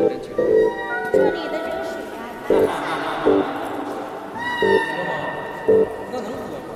这里的这个水呀， 那能喝吗？